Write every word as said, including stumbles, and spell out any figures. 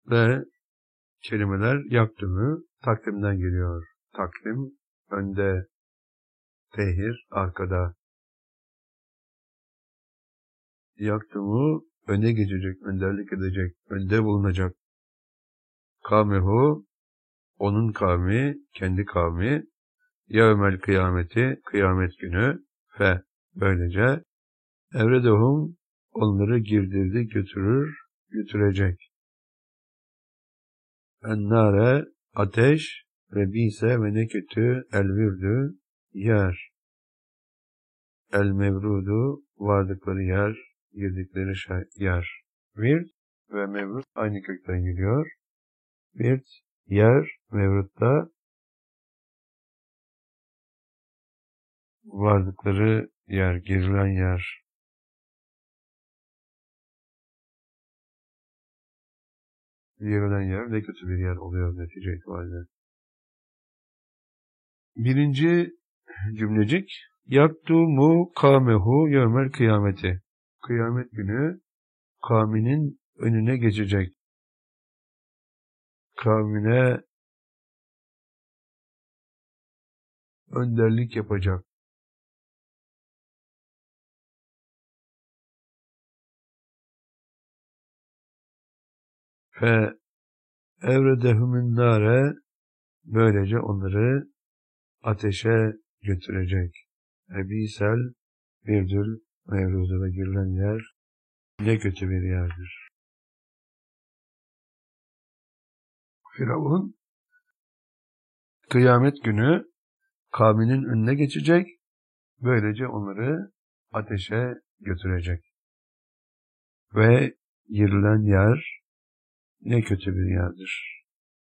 ve kelimeler yaktımı takvimden geliyor. Takvim önde, tehir arkada. Yaktımı öne geçecek, önderlik edecek, önde bulunacak. Kavmehu, onun kavmi, kendi kavmi, yevmel kıyameti, kıyamet günü ve böylece evredehum, onları girdirdi, götürür, götürecek. Ennare, ateş ve bise ve ne kötü elvirdü, yer. El mevrudu, vardıkları yer, girdikleri şey, yer. Vird ve mevrut aynı kökten geliyor. Vird, yer, mevrutta vardıkları yer, girilen yer. Girilen yer ne kötü bir yer oluyor netice itibariyle. Birinci cümlecik, yaktumu kâmehu yevmel kıyameti. Kıyamet günü kavminin önüne geçecek. Kavmine önderlik yapacak. Ve evredehumün nâre, böylece onları ateşe götürecek. Ebisel birdül mevruda girilen yer ne kötü bir yerdir. Firavun kıyamet günü kavminin önüne geçecek, böylece onları ateşe götürecek. Ve girilen yer ne kötü bir yerdir.